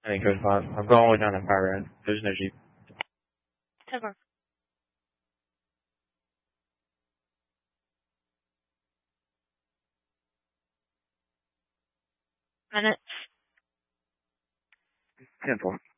I think it was 5. I'm going all the way down to Empire Red. There's no Jeep. 10-4. Minutes. 10-4.